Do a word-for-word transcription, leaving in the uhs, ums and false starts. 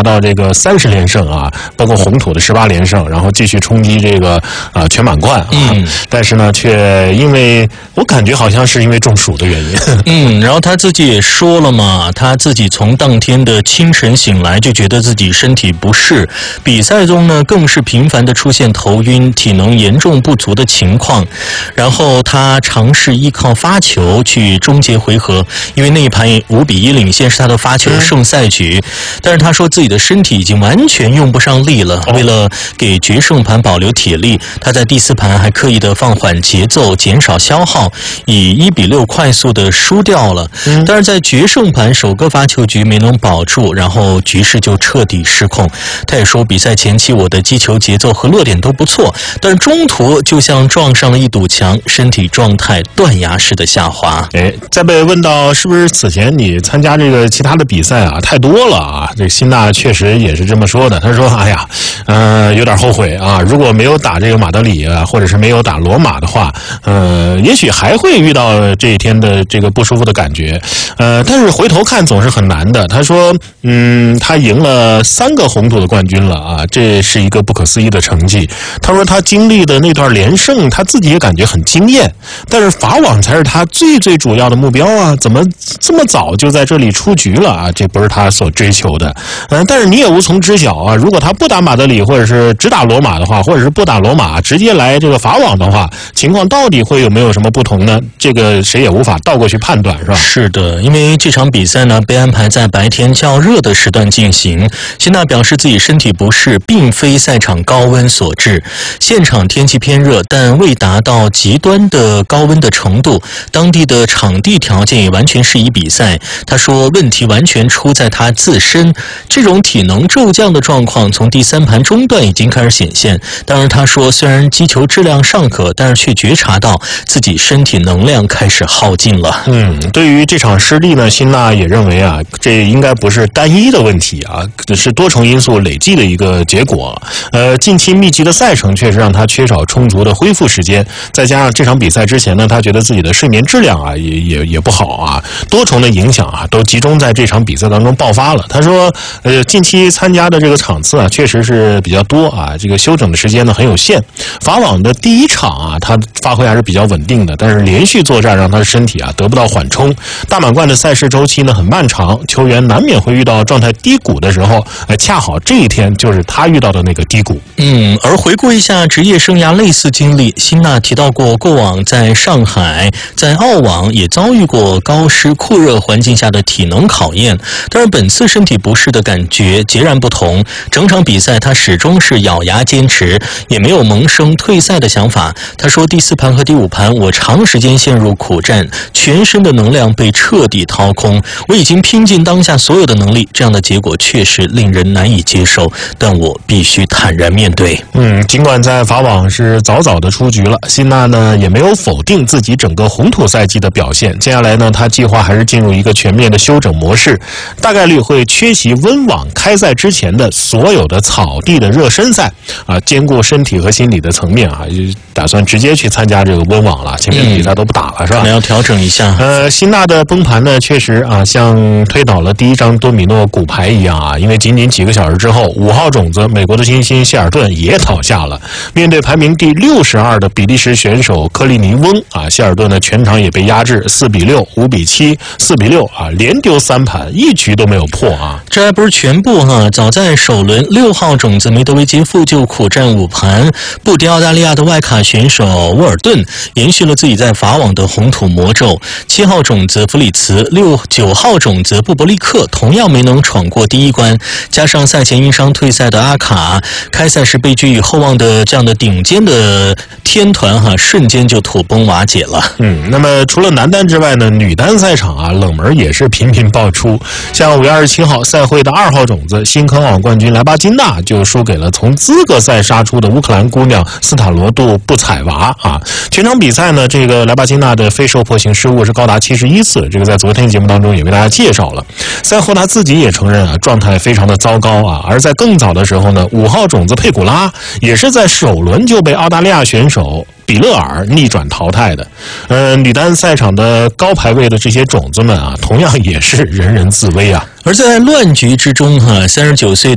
到这个三十连胜啊，包括红土的十八连胜，然后继续冲击这个啊全满贯啊。嗯，但是呢，却因为我感觉好像是因为中暑的原因。 嗯，然后他自己也说了嘛，他自己从当天的清晨醒来就觉得自己身体不适，比赛中呢更是频繁的出现头晕、体能严重不足的情况。然后他尝试依靠发球去终结回合，因为那一盘五比一领先是他的发球胜赛局。但是他说自己的身体已经完全用不上力了，为了给决胜盘保留体力，他在第四盘还刻意的放缓节奏，减少消耗，以一比六快速的输掉了。嗯、但是在决胜盘首个发球局没能保住，然后局势就彻底失控。他也说，比赛前期我的击球节奏和落点都不错，但是中途就像撞上了一堵墙，身体状态断崖式的下滑。 哎，在被问到是不是此前你参加这个其他的比赛啊太多了啊，这个辛纳确实也是这么说的。他说：“哎呀，呃，有点后悔啊，如果没有打这个马德里啊，或者是没有打罗马的话，呃，也许还会遇到这一天的这个不舒服的感觉。呃，但是回头看总是很难的。”他说：“嗯，他赢了三个红土的冠军了啊，这是一个不可思议的成绩。”他说他经历的那段连胜，他自己也感觉很惊艳，但是法网才是他最最主要的目标啊，怎么这么早就在这里出局了啊？这不是他所追求的。嗯、呃，但是你也无从知晓啊，如果他不打马德里，或者是只打罗马的话，或者是不打罗马直接来这个法网的话，情况到底会有没有什么不同呢？这个谁也无法倒过去判断，是吧？ 是的，因为这场比赛呢被安排在白天较热的时段进行。辛纳表示自己身体不适，并非赛场高温所致，现场天气偏热，但未达到极端的高温的程度，当地的场地条件也完全适宜比赛。他说问题完全出在他自身，这种体能骤降的状况从第三盘中段已经开始显现。当然他说虽然击球质量尚可，但是却觉察到自己身体能量开始耗尽了。 嗯，对于这场失利呢，辛纳也认为啊，这应该不是单一的问题啊，是多重因素累计的一个结果。呃，近期密集的赛程确实让他缺少充足的恢复时间，再加上这场比赛之前呢，他觉得自己的睡眠质量啊也也也不好啊，多重的影响啊都集中在这场比赛当中爆发了。他说，呃，近期参加的这个场次啊确实是比较多啊，这个休整的时间呢很有限。法网的第一场啊，他发挥还是比较稳定的，但是连续作战让他的身体啊得不到缓冲。大满贯的赛事周期呢很漫长，球员难免会遇到状态低谷的时候，呃，恰好这一天就是他遇到的那个低谷。 嗯，而回顾一下职业生涯类似经历，辛纳提到过过往在上海、在澳网也遭遇过高湿酷热环境下的体能考验，但是本次身体不适的感觉截然不同。整场比赛他始终是咬牙坚持，也没有萌生退赛的想法。他说第四盘和第五盘我长时间陷入苦战，全身的能量被彻底掏空，我已经拼尽当下所有的能力，这样的结果确实令人难以接受，但我必须坦然面对。 嗯，尽管在法网是早早的出局了，辛纳呢也没有否定自己整个红土赛季的表现。接下来呢，他计划还是进入一个全面的休整模式，大概率会缺席温网开赛之前的所有的草地的热身赛啊，兼顾身体和心理的层面啊，打算直接去参加这个温网了，前面比赛都不打了，嗯、是吧？ 可能要调整一下。 呃，辛纳的崩盘呢，确实啊，像推倒了第一张多米诺骨牌一样啊，因为仅仅几个小时之后，五号种子美国的新星谢尔顿也倒下了。面对排名第六十二的比利时选手科利尼翁啊，谢尔顿呢全场也被压制四比六、五比七、四比六啊，连丢三盘，一局都没有破啊。 这还不是全部哈，早在首轮六号种子梅德韦杰夫就苦战五盘，不敌澳大利亚的外卡选手沃尔顿，延续了自己在法网的红土魔咒。七号种子弗里茨、六九号种子布伯利克同样没能闯过第一关，加上赛前因伤退赛的阿卡，开赛时被寄予厚望的这样的顶尖的天团哈，瞬间就土崩瓦解了。 嗯，那么除了男单之外呢，女单赛场啊，冷门也是频频爆出。像五月二十七号赛会的二号种子新科网冠军莱巴金娜就输给了从资格赛杀出的乌克兰姑娘斯塔罗杜布采娃啊。全场比赛呢，这个莱巴金娜的非受迫型失误是高达七十一次，这个在昨天节目当中也为大家介绍了。赛后她自己也承认啊，状态非常的糟糕啊。而在更早的时候呢，五号种子佩古拉也是在首轮就被澳大利亚选手比勒尔逆转淘汰的。呃，女单赛场的高排位的这些种子们啊，同样也是人人自危啊。 而在乱局之中哈，三十九岁